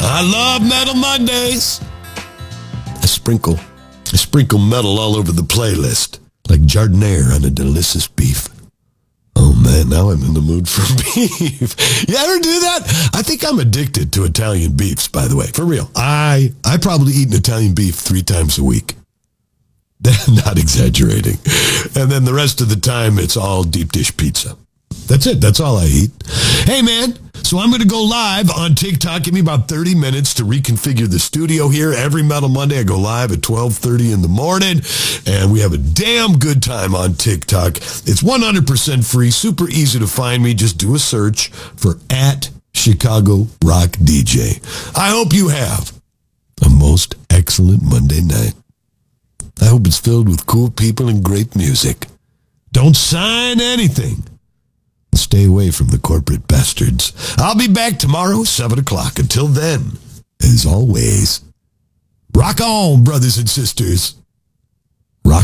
I love Metal Mondays. I sprinkle metal all over the playlist, like jardiniere on a delicious beef. Oh man, now I'm in the mood for beef. You ever do that? I think I'm addicted to Italian beefs, by the way, for real. I probably eat an Italian beef 3 times a week. Not exaggerating. And then the rest of the time, it's all deep dish pizza. That's it. That's all I eat. Hey, man. So I'm going to go live on TikTok. Give me about 30 minutes to reconfigure the studio here. Every Metal Monday, I go live at 12:30 in the morning, and we have a damn good time on TikTok. It's 100% free, super easy to find me. Just do a search for @ChicagoRockDJ. I hope you have a most excellent Monday night. I hope it's filled with cool people and great music. Don't sign anything. Stay away from the corporate bastards. I'll be back tomorrow, 7 o'clock. Until then, as always, rock on, brothers and sisters.